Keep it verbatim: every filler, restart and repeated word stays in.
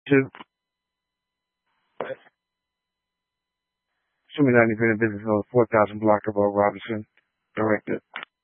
Two. Show me that independent business on four thousand block of Robinson. Directed.